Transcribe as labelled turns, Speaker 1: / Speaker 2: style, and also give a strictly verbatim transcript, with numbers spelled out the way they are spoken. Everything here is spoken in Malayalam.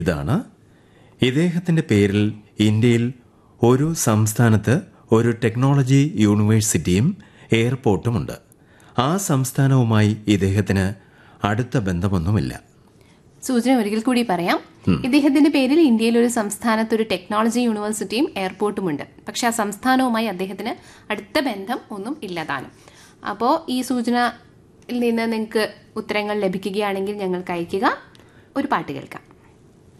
Speaker 1: ഇതാണ്. ഇദ്ദേഹത്തിൻ്റെ പേരിൽ ഇന്ത്യയിൽ ഒരു സംസ്ഥാനത്ത് ഒരു ടെക്നോളജി യൂണിവേഴ്സിറ്റിയും എയർപോർട്ടുമുണ്ട്. ആ സംസ്ഥാനവുമായി ഇദ്ദേഹത്തിന് അടുത്ത ബന്ധമൊന്നുമില്ല.
Speaker 2: സൂചന ഒരിക്കൽ കൂടി പറയാം. ഇദ്ദേഹത്തിന്റെ പേരിൽ ഇന്ത്യയിൽ ഒരു സംസ്ഥാനത്ത് ഒരു ടെക്നോളജി യൂണിവേഴ്സിറ്റിയും എയർപോർട്ടുമുണ്ട്. പക്ഷെ ആ സംസ്ഥാനവുമായി അദ്ദേഹത്തിന് അടുത്ത ബന്ധം ഒന്നും ഇല്ലതാനും. അപ്പോൾ ഈ സൂചനയിൽ നിന്ന് നിങ്ങൾക്ക് ഉത്തരങ്ങൾ ലഭിക്കുകയാണെങ്കിൽ ഞങ്ങൾക്ക് അയയ്ക്കുക. ഒരു പാട്ട് കേൾക്കാം.